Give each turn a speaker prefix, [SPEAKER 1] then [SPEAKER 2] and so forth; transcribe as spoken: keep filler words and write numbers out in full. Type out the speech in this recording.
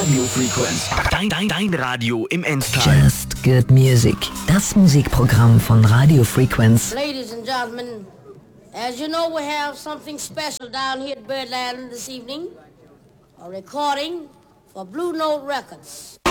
[SPEAKER 1] Radio Frequenz. Dein, dein, dein Radio im Enstal.
[SPEAKER 2] Just Good Music. Das Musikprogramm von Radio Frequenz.
[SPEAKER 3] Ladies and gentlemen, as you know, we have something special down here at Birdland this evening. A recording for Blue Note Records.